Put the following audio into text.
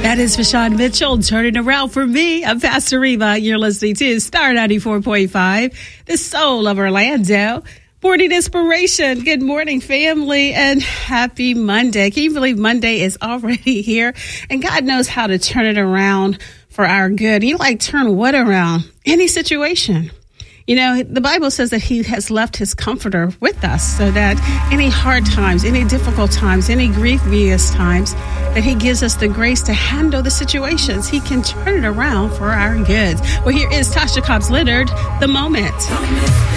That is Vashawn Mitchell, turning around for me. I'm Pastor Reba. You're listening to Star 94.5, the soul of Orlando. Morning inspiration. Good morning, family, and happy Monday. Can you believe Monday is already here? And God knows how to turn it around for our good. You turn what around? Any situation. You know, the Bible says that he has left his comforter with us so that any hard times, any difficult times, any grievous times, that he gives us the grace to handle the situations. He can turn it around for our good. Well, here is Tasha Cobbs Leonard, The Moment.